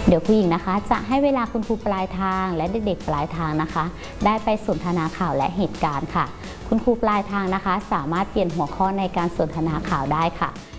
เดี๋ยวครูหญิงนะคะจะให้เวลาคุณครูปลายทางและเด็กๆปลายทางนะคะได้ไปสนทนาข่าวและเหตุการณ์ค่ะคุณครูปลายทางนะคะสามารถเปลี่ยนหัวข้อในการสนทนาข่าวได้ค่ะ